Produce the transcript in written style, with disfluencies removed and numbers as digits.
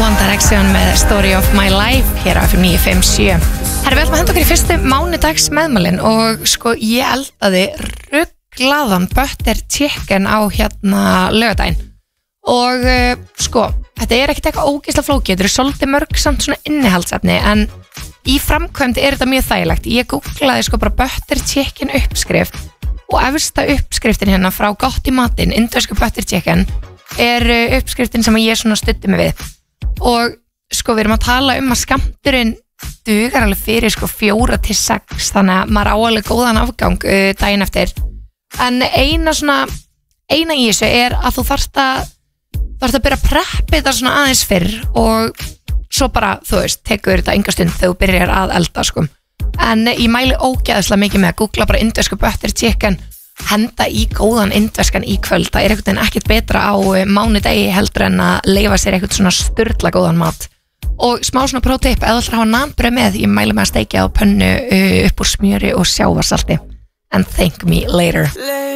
One Direction með Story of My Life hér á FM 957. Herra, við ætlum að henda okkur í fyrstu mánudags meðmælin og sko ég eldaði rugglaðan butter chicken á laugardaginn og sko, þetta er ekkert eitthvað ógeðslega flókið, þetta eru svolítið mörg samt svona innihaldsefni en í framkvæmd er þetta mjög þægilegt. Ég googlaði sko bara butter chicken uppskrift og efsta uppskriftin hérna frá Gott í matinn, indversku butter chicken er uppskriftin sem ég svona studdi mig við og sko við erum að tala að skammturinn dugar alveg fyrir sko 4 til 6 þannig að maður á alveg góðan afgang daginn eftir en eina í þessu er að þú þarft að byrja að preppa þetta svona aðeins fyrr og svo bara, þú veist, tekur þetta enga stund þegar þú byrjar að elda sko en ég mæli ógeðslega mikið með að googla bara indversku butter chicken henda í góðan indverskan í kvöld það er einhvern veginn ekkert betra á mánudegi heldur en að leifa sér eitthvað svona sturla góðan mat og smá svona pro-tip, eða þú ætlar að hafa nánbrauð með ég mæli með að steikja á pönnu upp úr smjöri og sjávarsalti and thank me later